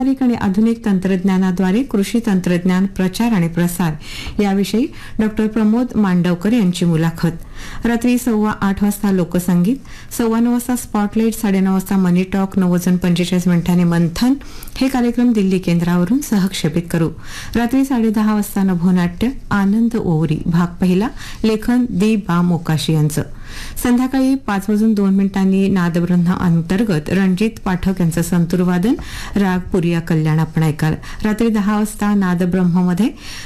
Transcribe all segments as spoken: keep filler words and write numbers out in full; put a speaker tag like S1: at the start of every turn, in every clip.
S1: आणि आधुनिक तंत्रज्ञानाद्वारे कृषी तंत्रज्ञान प्रचार आणि प्रसार याविषयी डॉक्टर प्रमोद मांडवकर यांची मुलाखत। रात्री सव्वा आठ वाजता लोकसंगीत, सव्वा नऊ वाजता स्पॉटलाइट, साडेनऊ वाजता मनी टॉक, नऊ वाजून पंचेचाळीस मिनिटांनी मंथन हे कार्यक्रम दिल्ली केंद्रावरून सहक्षेपित करू। रात्री साडेदहा वाजता नभोनाट्य आनंद ओवरी भाग पहिला, लेखन दी बा मोकाशी यांचं। संध्याकाळी पाच वाजून दोन मिनिटांनी नादब्रह्म अंतर्गत रणजित पाठक यांचं संतूर वादन, राग पुरिया कल्याण आपण ऐकाल। रात्री दहा वाजता नादब्रह्ममध्ये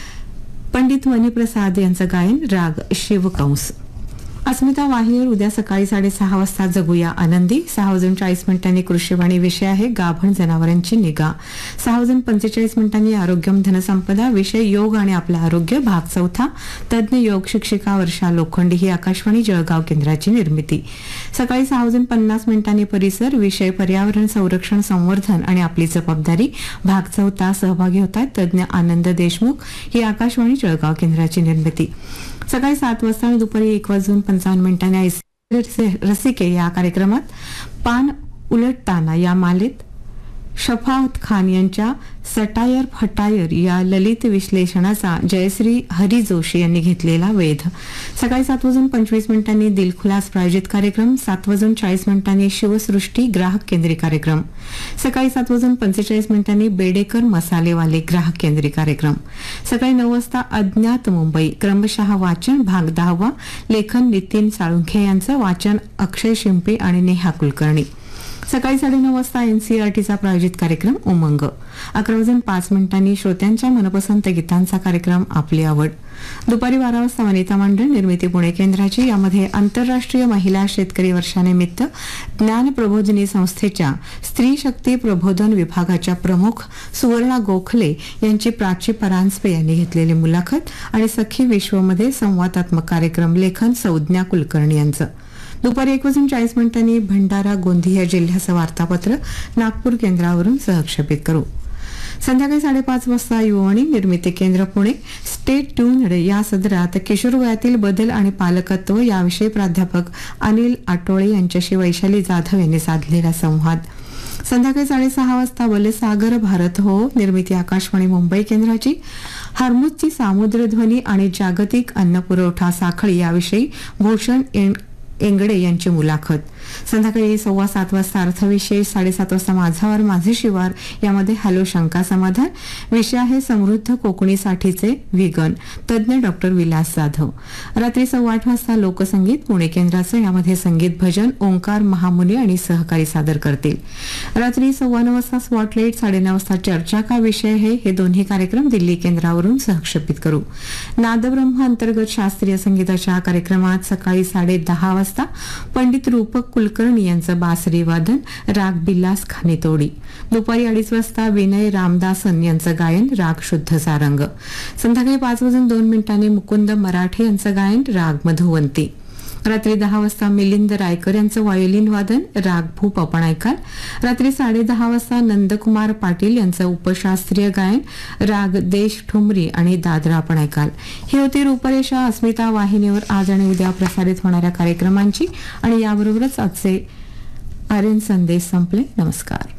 S1: पंडित मणिप्रसाद यांचं गायन, राग शिवकंस। अस्मिता वाहिनीवर उद्या सकाळी साडेसहा वाजता जगूया आनंदी, सहा वाजून चाळीस मिनिटांनी कृषीवाणी विषय आहे गाभण जनावरांची निगा, सहा वाजून पंचेचाळीस मिनिटांनी आरोग्यम धनसंपदा विषय योग आणि आपलं आरोग्य भाग चौथा, तज्ज्ञ योग शिक्षिका वर्षा लोखंडी ही आकाशवाणी जळगाव केंद्राची निर्मिती। सकाळी सहा वाजून पन्नास मिनिटांनी परिसर विषय पर्यावरण संरक्षण संवर्धन आणि आपली जबाबदारी भाग चौथा, सहभागी होत आहेत तज्ज्ञ आनंद देशमुख ही आकाशवाणी जळगाव केंद्राची निर्मिती। सकाळी सात वाजता आणि दुपारी एक वाजून पंचावन्न मिनिटांनी रसिके या कार्यक्रमात पान उलटताना या मालेत शफाअत खान यांच्या सटायर फटायर या ललित विश्लेषणाचा जयश्री हरी जोशी यांनी घेतलेला वेध। सकाळी सात वाजून पंचवीस मिनिटांनी दिलखुलास प्रायोजित कार्यक्रम, सात वाजून चाळीस मिनिटांनी शिवसृष्टी ग्राहक केंद्रीय कार्यक्रम, सकाळी सात वाजून पंचेचाळीस मिनिटांनी बेडेकर मसालेवाले ग्राहक केंद्रीय कार्यक्रम, सकाळी नऊ वाजता अज्ञात मुंबई क्रमशः वाचन भाग दहावा, लेखन नितीन साळुंखे यांचं, वाचन अक्षय शिंपे आणि नेहा कुलकर्णी। सकाळी साडेनऊ वाजता एनसीईआरटीचा प्रायोजित कार्यक्रम उमंग, अकरा वाजून पाच मिनिटांनी श्रोत्यांच्या मनपसंत गीतांचा कार्यक्रम आपली आवड। दुपारी बारा वाजता वनिता मंडळ निर्मिती पुणे केंद्राची, यामध्ये आंतरराष्ट्रीय महिला शेतकरी वर्षानिमित्त ज्ञान प्रबोधिनी संस्थेच्या स्त्री शक्ती प्रबोधन विभागाच्या प्रमुख सुवर्णा गोखले यांची प्राची परांजपे यांनी घेतलेली मुलाखत आणि सखी विश्वमध्ये संवादात्मक कार्यक्रम, लेखन संज्ञा कुलकर्णी यांचं। दुपारी एक वाजून चाळीस मिनिटांनी भंडारा गोंदिया जिल्ह्याचं वार्तापत्र नागपूर केंद्रावरून सहक्षेपित करू। संध्याकाळी साडेपाच वाजता युववाणी निर्मिती केंद्र पुणे स्टेट ट्यून्ड या सदरात किशोर वयातील बदल आणि पालकत्व याविषयी प्राध्यापक अनिल आटोळे यांच्याशी वैशाली जाधव यांनी साधलेला संवाद। संध्याकाळी साडेसहा वाजता वलसागर भारत हो निर्मिती आकाशवाणी मुंबई केंद्राची, हर्मुजची सामुद्रध्वनी आणि जागतिक अन्न पुरवठा साखळी याविषयी भूषण एंगडे यांची मुलाखत। संध्याकाळी सव्वा सात वाजता अर्थविशेष, साडेसात वाजता माझावर माझे शिवार यामध्ये हॅलो शंका समाधान विषय आहे समृद्ध कोकणीसाठीचे विगन, तज्ज्ञ डॉक्टर विलास जाधव। रात्री सव्वा आठ वाजता लोकसंगीत पुणे केंद्राचं, यामध्ये संगीत भजन ओंकार महामुनी आणि सहकारी सादर करतील। रात्री सव्वा नऊ वाजता स्पॉटलाइट, साडेनऊ वाजता चर्चा का विषय आहे हे दोन्ही कार्यक्रम दिल्ली केंद्रावरून सहक्षेपित करू। नादब्रह्म अंतर्गत शास्त्रीय संगीताच्या कार्यक्रमात सकाळी साडे दहा वाजता पंडित रूपक कुलकर्णी यांचं बासरी वादन, राग बिलास खानेतोडी। दुपारी अडीच वाजता विनय रामदासन यांचं गायन, राग शुद्ध सारंग। संध्याकाळी पाच वाजून दोन मिनिटांनी मुकुंद मराठे यांचं गायन, राग मधुवंती। रात्री दहा वाजता मिलिंद रायकर यांचं व्हायोलिन वादन, राग भूप आपण ऐकाल। रात्री साडेदहा वाजता नंदकुमार पाटील यांचं उपशास्त्रीय गायन, राग देश ठुमरी आणि दादरा आपण ऐकाल। ही होती रूपरेषा अस्मिता वाहिनीवर आज आणि उद्या प्रसारित होणाऱ्या कार्यक्रमांची, आणि याबरोबरच आजचे आर्यन संदेश संपले। नमस्कार।